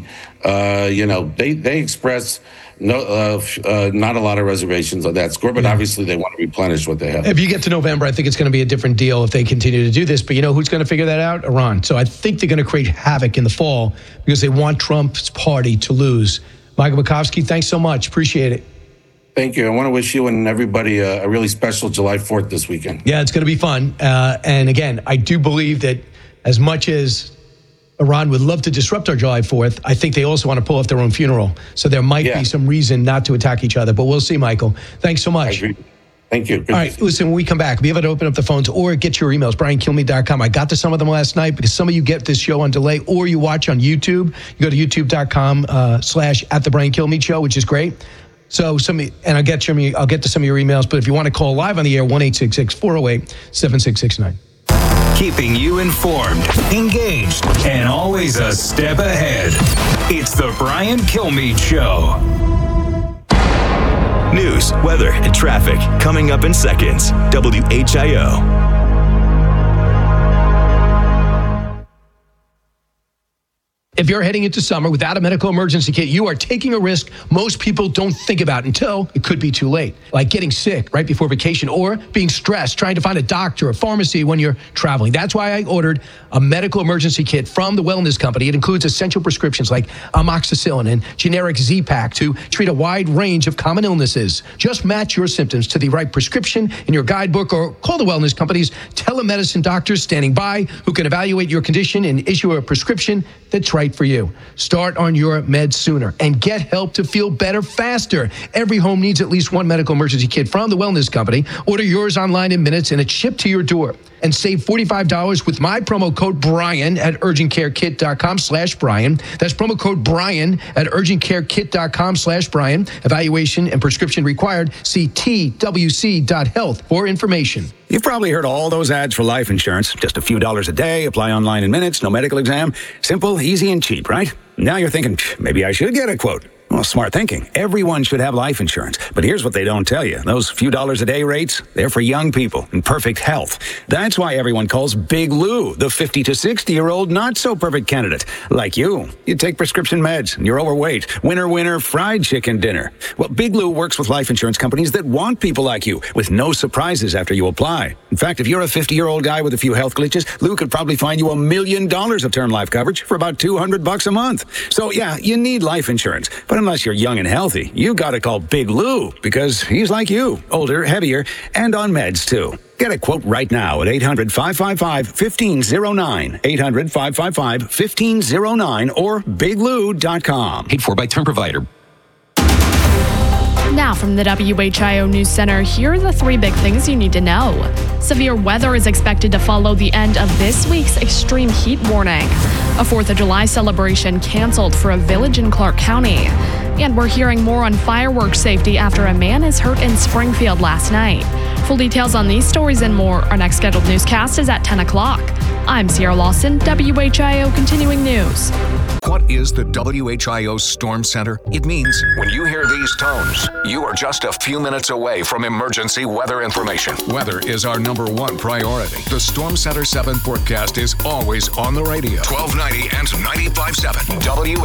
They express not a lot of reservations on that score, but obviously they want to replenish what they have. If you get to November, I think it's going to be a different deal if they continue to do this. But who's going to figure that out? Iran. So I think they're going to create havoc in the fall because they want Trump's party to lose. Michael Makovsky, thanks so much. Appreciate it. Thank you. I want to wish you and everybody a really special July 4th this weekend. Yeah, it's going to be fun. And again, I do believe that as much as Iran would love to disrupt our July 4th, I think they also want to pull off their own funeral. So there might be some reason not to attack each other. But we'll see, Michael. Thanks so much. I agree. Thank you. All right, listen, when we come back, be able to open up the phones or get your emails, BrianKilmeade.com. I got to some of them last night because some of you get this show on delay or you watch on YouTube. You go to youtube.com/@the Brian Kilmeade Show, which is great. So I'll get to some of your emails, but if you want to call live on the air, 1-866-408-7669. Keeping you informed, engaged, and always a step ahead. It's the Brian Kilmeade Show. News, weather, and traffic coming up in seconds. WHIO. If you're heading into summer without a medical emergency kit, you are taking a risk most people don't think about until it could be too late. Like getting sick right before vacation or being stressed trying to find a doctor or pharmacy when you're traveling. That's why I ordered a medical emergency kit from the Wellness Company. It includes essential prescriptions like amoxicillin and generic Z-Pak to treat a wide range of common illnesses. Just match your symptoms to the right prescription in your guidebook or call the Wellness Company's telemedicine doctors standing by who can evaluate your condition and issue a prescription that's right for you. Start on your meds sooner and get help to feel better faster. Every home needs at least one medical emergency kit from the Wellness Company. Order yours online in minutes and it's shipped to your door. And save $45 with my promo code Brian at urgentcarekit.com/Brian. That's promo code Brian at urgentcarekit.com/Brian. Evaluation and prescription required. See twc.health for information. You've probably heard all those ads for life insurance. Just a few dollars a day, apply online in minutes, no medical exam. Simple, easy, and cheap, right? Now you're thinking, maybe I should get a quote. Well, smart thinking. Everyone should have life insurance. But here's what they don't tell you. Those few dollars a day rates, they're for young people in perfect health. That's why everyone calls Big Lou the 50 to 60-year-old not-so-perfect candidate. Like you. You take prescription meds and you're overweight. Winner, fried chicken dinner. Well, Big Lou works with life insurance companies that want people like you with no surprises after you apply. In fact, if you're a 50-year-old guy with a few health glitches, Lou could probably find you $1 million of term life coverage for about $200 a month. So, yeah, you need life insurance. But unless you're young and healthy, you gotta call Big Lou because he's like you, older, heavier, and on meds too. Get a quote right now at 800-555-1509, 800-555-1509, or biglou.com. Paid for by term provider. Now from the WHIO News Center, here are the three big things you need to know. Severe weather is expected to follow the end of this week's extreme heat warning. A 4th of July celebration canceled for a village in Clark County. And we're hearing more on fireworks safety after a man is hurt in Springfield last night. Full details on these stories and more. Our next scheduled newscast is at 10 o'clock. I'm Sierra Lawson, WHIO Continuing News. What is the WHIO Storm Center? It means when you hear these tones, you are just a few minutes away from emergency weather information. Weather is our number one priority. The Storm Center 7 forecast is always on the radio. 1290 and 95.7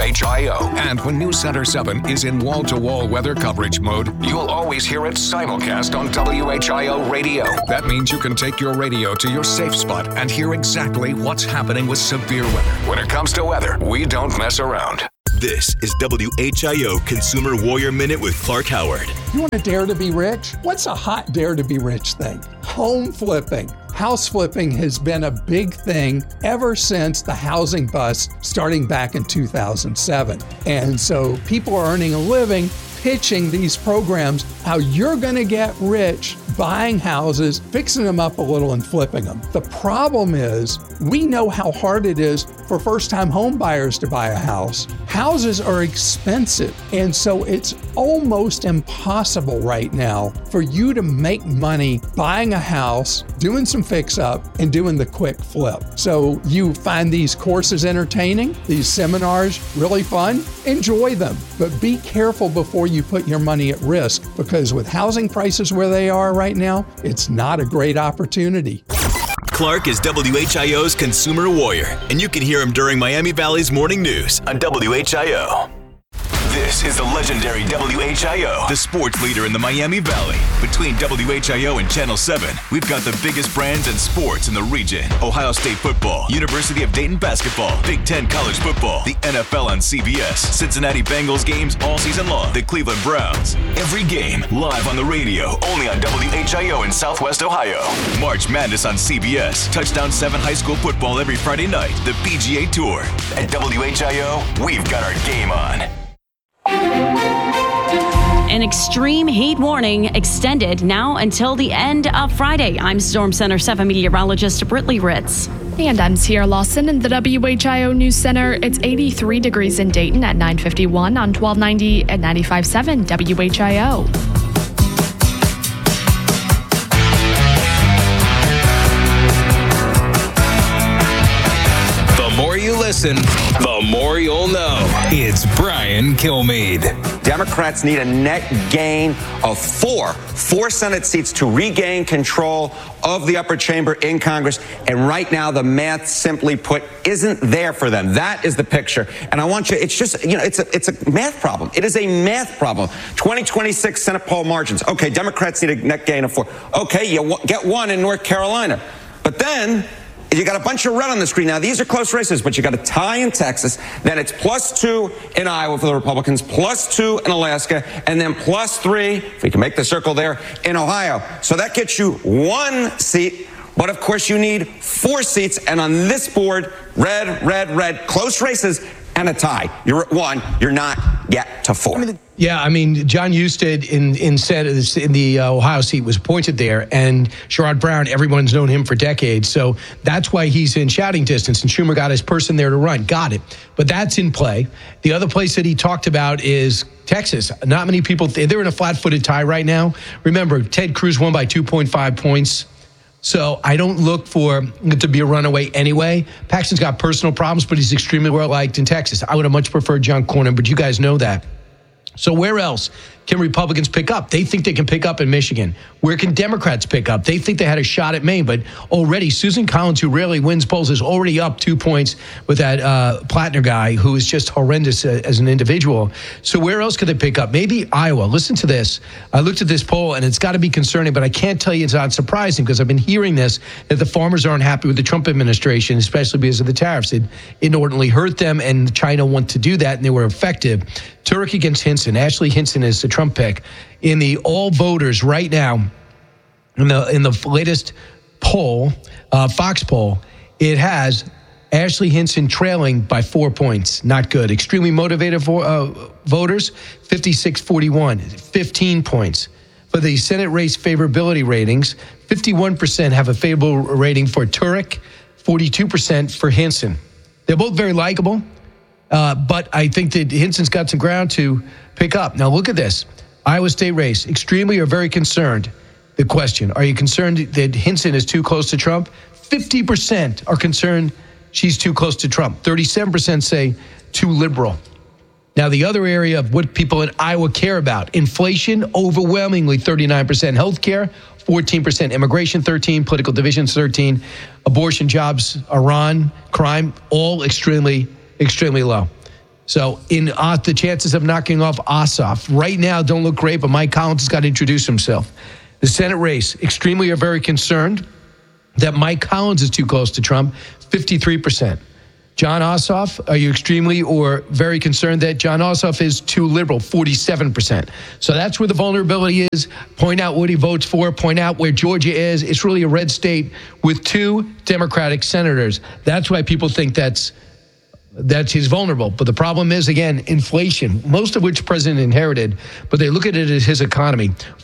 WHIO. And when News Center 7 is in wall-to-wall weather coverage mode, you'll always hear it simulcast on WHIO radio. That means you can take your radio to your safe spot and hear exactly what's happening with severe weather. When it comes to weather, we don't mess around. This is WHIO Consumer Warrior Minute with Clark Howard. You want to dare to be rich? What's a hot dare to be rich thing? Home flipping. House flipping has been a big thing ever since the housing bust starting back in 2007. And so people are earning a living pitching these programs, how you're going to get rich buying houses, fixing them up a little and flipping them. The problem is we know how hard it is for first-time home buyers to buy a house. Houses are expensive, and so it's almost impossible right now for you to make money buying a house, doing some fix-up, and doing the quick flip. So you find these courses entertaining, these seminars really fun, enjoy them, but be careful before you put your money at risk, because with housing prices where they are right now, it's not a great opportunity. Clark is WHIO's Consumer Warrior, and you can hear him during Miami Valley's morning news on WHIO. This is the legendary WHIO, the sports leader in the Miami Valley. Between WHIO and Channel 7, we've got the biggest brands and sports in the region. Ohio State football, University of Dayton basketball, Big Ten college football, the NFL on CBS, Cincinnati Bengals games all season long, the Cleveland Browns. Every game live on the radio, only on WHIO in Southwest Ohio. March Madness on CBS, Touchdown 7 high school football every Friday night, the PGA Tour. At WHIO, we've got our game on. An extreme heat warning extended now until the end of Friday. I'm Storm Center 7 meteorologist Britley Ritz. And I'm Sierra Lawson in the WHIO News Center. It's 83 degrees in Dayton at 9:51 on 1290 at 95.7 WHIO. The more you listen, the more you'll know. It's Brian Kilmeade. Democrats need a net gain of four Senate seats to regain control of the upper chamber in Congress. And right now, the math, simply put, isn't there for them. That is the picture. And I want you, it's just, it's a math problem. It is a math problem. 2026 Senate poll margins. Okay, Democrats need a net gain of 4. Okay, you get 1 in North Carolina. But then you got a bunch of red on the screen. Now, these are close races, but you got a tie in Texas. Then it's +2 in Iowa for the Republicans, +2 in Alaska, and then +3, if we can make the circle there, in Ohio. So that gets you 1 seat. But of course, you need 4 seats. And on this board, red, close races and a tie. You're at 1. You're not yet to 4. Yeah, I mean, John Husted in the Ohio seat was appointed there, and Sherrod Brown, everyone's known him for decades, so that's why he's in shouting distance, and Schumer got his person there to run. Got it. But that's in play. The other place that he talked about is Texas. Not many people, they're in a flat-footed tie right now. Remember, Ted Cruz won by 2.5 points. So I don't look for it to be a runaway anyway. Paxton's got personal problems, but he's extremely well-liked in Texas. I would have much preferred John Cornyn, but you guys know that. So where else can Republicans pick up? They think they can pick up in Michigan. Where can Democrats pick up? They think they had a shot at Maine, but already Susan Collins, who rarely wins polls, is already up 2 points with that Plattner guy who is just horrendous as an individual. So where else could they pick up? Maybe Iowa. Listen to this. I looked at this poll, and it's got to be concerning, but I can't tell you it's not surprising because I've been hearing this, that the farmers aren't happy with the Trump administration, especially because of the tariffs. It inordinately hurt them, and China want to do that, and they were effective. Turek against Hinson. Ashley Hinson is the Trump pick. In the all voters right now, in the latest poll, Fox poll, it has Ashley Hinson trailing by 4 points. Not good. Extremely motivated voters, 56-41, 15 points. For the Senate race favorability ratings, 51% have a favorable rating for Turek, 42% for Hinson. They're both very likable. But I think that Hinson's got some ground to pick up. Now, look at this. Iowa State race. Extremely or very concerned. The question, are you concerned that Hinson is too close to Trump? 50% are concerned she's too close to Trump. 37% say too liberal. Now, the other area of what people in Iowa care about, inflation, overwhelmingly 39%, healthcare, 14%, immigration, 13%, political divisions, 13%, abortion, jobs, Iran, crime, all extremely, extremely low. So in the chances of knocking off Ossoff, right now don't look great, but Mike Collins has got to introduce himself. The Senate race, extremely are very concerned that Mike Collins is too close to Trump, 53%. John Ossoff, are you extremely or very concerned that John Ossoff is too liberal, 47%. So that's where the vulnerability is. Point out what he votes for, point out where Georgia is. It's really a red state with 2 Democratic senators. That's why people think that's he's vulnerable. But the problem is, again, inflation, most of which the president inherited, but they look at it as his economy.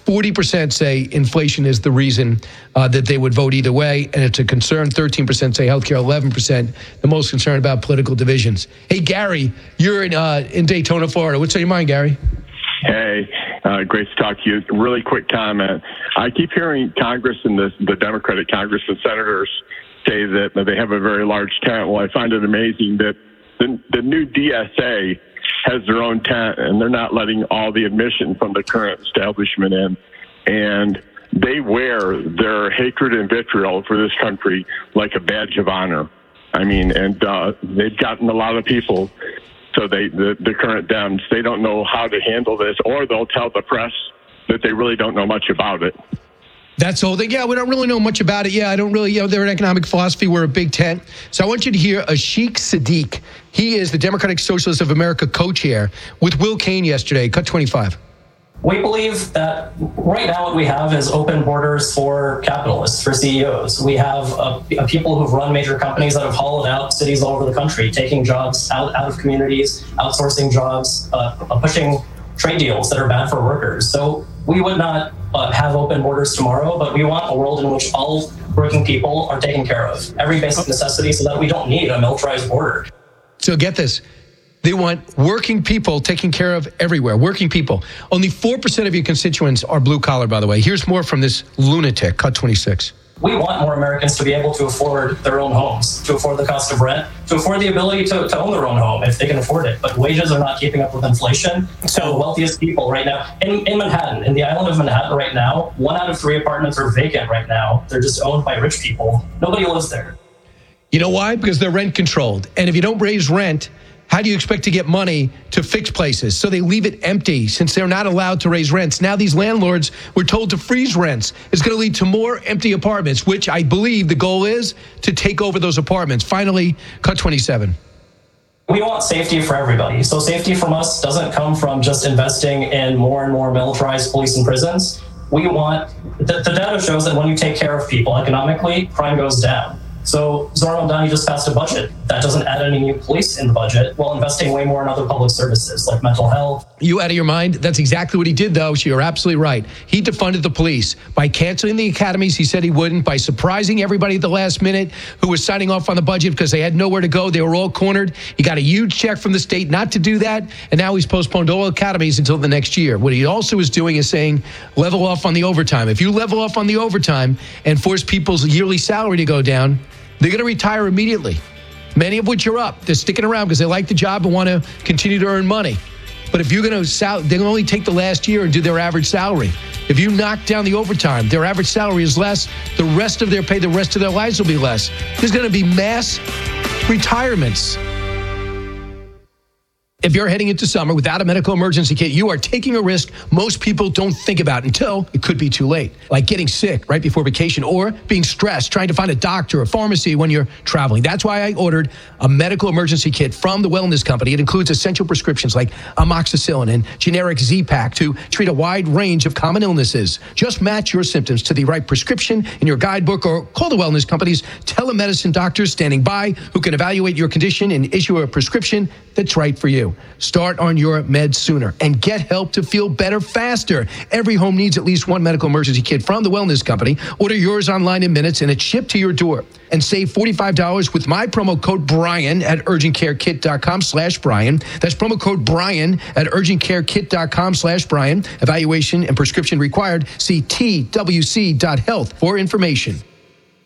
40% say inflation is the reason that they would vote either way, and it's a concern. 13% say healthcare, 11% the most concerned about political divisions. Hey, Gary, you're in Daytona, Florida. What's on your mind, Gary? Hey, great to talk to you. Really quick comment. I keep hearing Congress and the Democratic Congress and senators say that they have a very large tent. Well, I find it amazing that the new DSA has their own tent, and they're not letting all the admission from the current establishment in. And they wear their hatred and vitriol for this country like a badge of honor. I mean, and they've gotten a lot of people. So the current Dems, they don't know how to handle this, or they'll tell the press that they really don't know much about it. That's the whole thing. Yeah, we don't really know much about it. Yeah, I don't really, they're an economic philosophy. We're a big tent. So I want you to hear Ashik Sadiq. He is the Democratic Socialists of America co-chair with Will Cain yesterday. Cut 25. We believe that right now what we have is open borders for capitalists, for CEOs. We have people who've run major companies that have hollowed out cities all over the country, taking jobs out of communities, outsourcing jobs, pushing trade deals that are bad for workers. So we would not have open borders tomorrow, but we want a world in which all working people are taken care of, every basic necessity, so that we don't need a militarized border. So get this. They want working people taken care of everywhere. Working people. Only 4% of your constituents are blue collar, by the way. Here's more from this lunatic. Cut 26. We want more Americans to be able to afford their own homes, to afford the cost of rent, to afford the ability to own their own home if they can afford it. But wages are not keeping up with inflation. So the wealthiest people right now, in Manhattan, in the island of Manhattan right now, 1 out of 3 apartments are vacant right now. They're just owned by rich people. Nobody lives there. You know why? Because they're rent controlled. And if you don't raise rent, how do you expect to get money to fix places? So they leave it empty since they're not allowed to raise rents. Now these landlords were told to freeze rents. It's going to lead to more empty apartments, which I believe the goal is to take over those apartments. Finally, cut 27. We want safety for everybody. So safety from us doesn't come from just investing in more and more militarized police and prisons. We want, the data shows that when you take care of people economically, crime goes down. So Zoran Mamdani just passed a budget that doesn't add any new police in the budget while investing way more in other public services like mental health. You out of your mind? That's exactly what he did, though. You're absolutely right. He defunded the police by canceling the academies. He said he wouldn't, by surprising everybody at the last minute who was signing off on the budget because they had nowhere to go. They were all cornered. He got a huge check from the state not to do that. And now he's postponed all academies until the next year. What he also is doing is saying level off on the overtime. If you level off on the overtime and force people's yearly salary to go down, they're going to retire immediately, many of which are up. They're sticking around because they like the job and want to continue to earn money. But if you're going to, they can only take the last year and do their average salary. If you knock down the overtime, their average salary is less. The rest of their pay, the rest of their lives will be less. There's going to be mass retirements. If you're heading into summer without a medical emergency kit, you are taking a risk most people don't think about until it could be too late. Like getting sick right before vacation or being stressed trying to find a doctor or pharmacy when you're traveling. That's why I ordered a medical emergency kit from the Wellness Company. It includes essential prescriptions like amoxicillin and generic Z-Pak to treat a wide range of common illnesses. Just match your symptoms to the right prescription in your guidebook or call the Wellness Company's telemedicine doctors standing by who can evaluate your condition and issue a prescription that's right for you. Start on your meds sooner and get help to feel better faster. Every home needs at least one medical emergency kit from the Wellness Company. Order yours online in minutes and it's shipped to your door. And save $45 with my promo code Brian at urgentcarekit.com/Brian. That's promo code Brian at urgentcarekit.com/Brian. Evaluation and prescription required. See twc.health for information.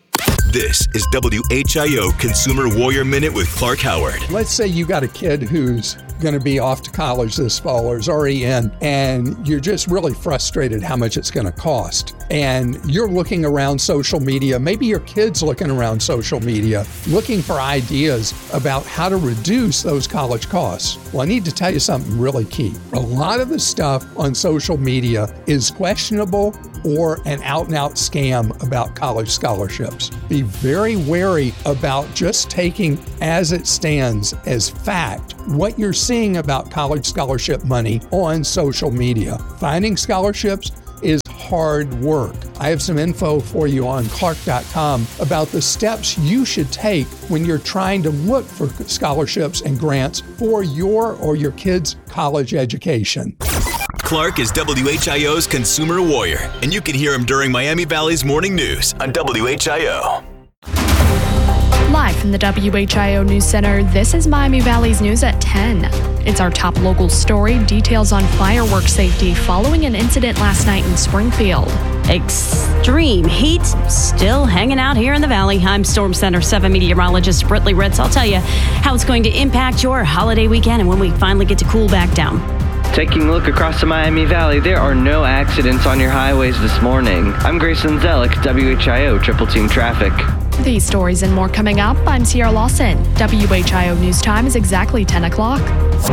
This is WHIO Consumer Warrior Minute with Clark Howard. Let's say you got a kid who's going to be off to college this fall or is already in, and you're just really frustrated how much it's going to cost. And you're looking around social media, maybe your kid's looking around social media, looking for ideas about how to reduce those college costs. Well, I need to tell you something really key. A lot of the stuff on social media is questionable or an out-and-out scam about college scholarships. Be very wary about just taking as it stands as fact what you're seeing about college scholarship money on social media. Finding scholarships is hard work. I have some info for you on Clark.com about the steps you should take when you're trying to look for scholarships and grants for your or your kid's college education. Clark is WHIO's Consumer Warrior, and you can hear him during Miami Valley's Morning News on WHIO. Live from the WHIO News Center, this is Miami Valley's News at 10. It's our top local story, details on fireworks safety following an incident last night in Springfield. Extreme heat still hanging out here in the valley. I'm Storm Center 7 meteorologist Britley Ritz. I'll tell you how it's going to impact your holiday weekend and when we finally get to cool back down. Taking a look across the Miami Valley, there are no accidents on your highways this morning. I'm Grayson Zellick, WHIO Triple Team Traffic. These stories and more coming up. I'm Sierra Lawson. WHIO News Time is exactly 10 o'clock.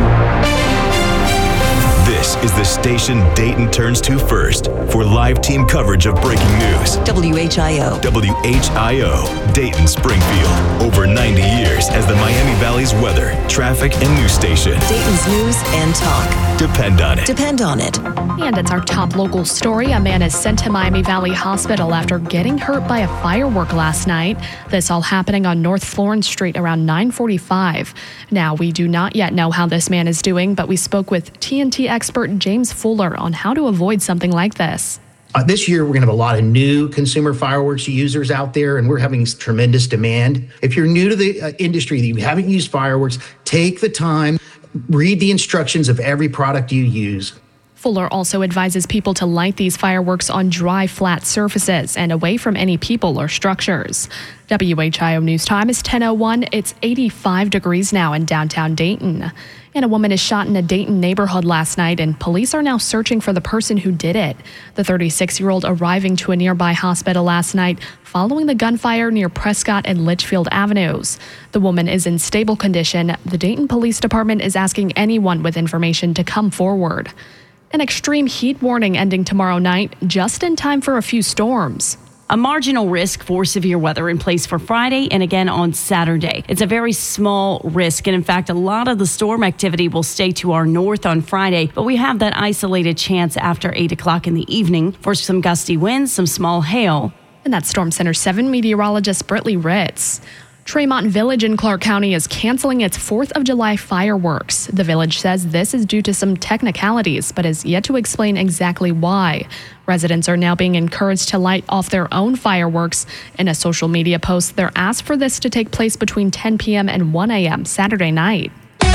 This is the station Dayton turns to first for live team coverage of breaking news. WHIO. WHIO, Dayton, Springfield. Over 90 years as the Miami Valley's weather, traffic, and news station. Dayton's news and talk. Depend on it. Depend on it. And it's our top local story. A man is sent to Miami Valley Hospital after getting hurt by a firework last night. This all happening on North Florence Street around 9:45. Now, we do not yet know how this man is doing, but we spoke with TNT expert James Fuller on how to avoid something like this. This year, we're going to have a lot of new consumer fireworks users out there, and we're having tremendous demand. If you're new to the industry, that you haven't used fireworks, take the time, read the instructions of every product you use. Fuller also advises people to light these fireworks on dry, flat surfaces and away from any people or structures. WHIO News Time is 10:01. It's 85 degrees now in downtown Dayton. And a woman is shot in a Dayton neighborhood last night, and police are now searching for the person who did it. The 36-year-old arriving to a nearby hospital last night following the gunfire near Prescott and Litchfield Avenues. The woman is in stable condition. The Dayton Police Department is asking anyone with information to come forward. An extreme heat warning ending tomorrow night, just in time for a few storms. A marginal risk for severe weather in place for Friday and again on Saturday. It's a very small risk, and in fact, a lot of the storm activity will stay to our north on Friday, but we have that isolated chance after 8 o'clock in the evening for some gusty winds, some small hail. And that's Storm Center 7 meteorologist Britley Ritz. Tremont Village in Clark County is canceling its 4th of July fireworks. The village says this is due to some technicalities, but has yet to explain exactly why. Residents are now being encouraged to light off their own fireworks. In a social media post, they're asked for this to take place between 10 p.m. and 1 a.m. Saturday night.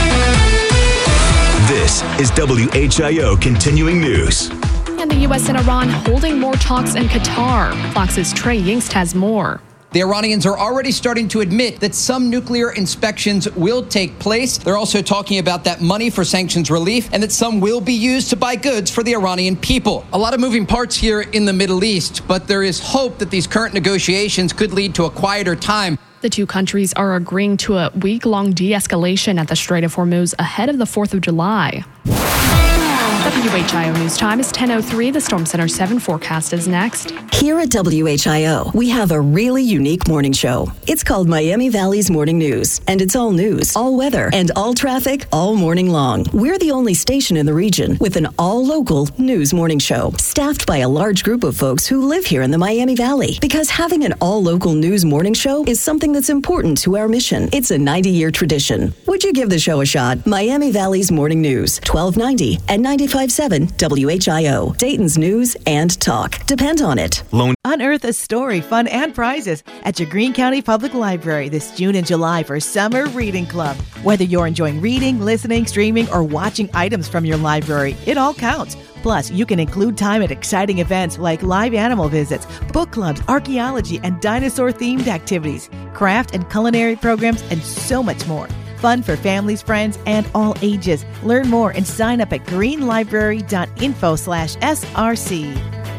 This is WHIO Continuing News. And the U.S. and Iran holding more talks in Qatar. Fox's Trey Yingst has more. The Iranians are already starting to admit that some nuclear inspections will take place. They're also talking about that money for sanctions relief and that some will be used to buy goods for the Iranian people. A lot of moving parts here in the Middle East, but there is hope that these current negotiations could lead to a quieter time. The two countries are agreeing to a week-long de-escalation at the Strait of Hormuz ahead of the 4th of July. WHIO News Time is 10:03. The Storm Center 7 forecast is next. Here at WHIO, we have a really unique morning show. It's called Miami Valley's Morning News, and it's all news, all weather, and all traffic all morning long. We're the only station in the region with an all-local news morning show, staffed by a large group of folks who live here in the Miami Valley. Because having an all-local news morning show is something that's important to our mission. It's a 90-year tradition. Would you give the show a shot? Miami Valley's Morning News, 1290 and 95.7 95.7 WHIO. Dayton's news and talk. Depend on it. Unearth a story, fun, and prizes at your Greene County Public Library this June and July for Summer Reading Club. Whether you're enjoying reading, listening, streaming, or watching items from your library, it all counts. Plus, you can include time at exciting events like live animal visits, book clubs, archaeology, and dinosaur-themed activities, craft and culinary programs, and so much more. Fun for families, friends, and all ages. Learn more and sign up at greenlibrary.info/SRC.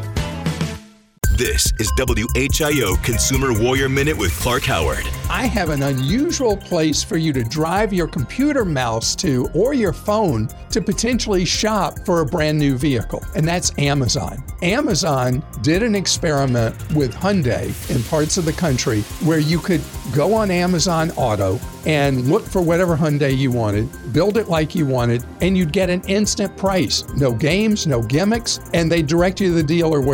This is WHIO Consumer Warrior Minute with Clark Howard. I have an unusual place for you to drive your computer mouse to or your phone to potentially shop for a brand new vehicle, and that's Amazon. Amazon did an experiment with Hyundai in parts of the country where you could go on Amazon Auto and look for whatever Hyundai you wanted, build it like you wanted, and you'd get an instant price. No games, no gimmicks, and they direct you to the dealer where